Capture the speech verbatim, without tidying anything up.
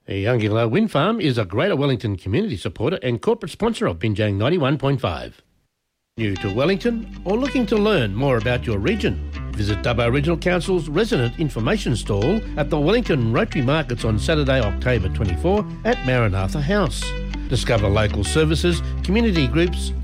Youngilla Wind Farm is a Greater Wellington community supporter and corporate sponsor of Binjang ninety-one point five. New to Wellington or looking to learn more about your region? Visit Dubbo Regional Council's resident information stall at the Wellington Rotary Markets on Saturday, October twenty-fourth at Maranatha House. Discover local services, community groups,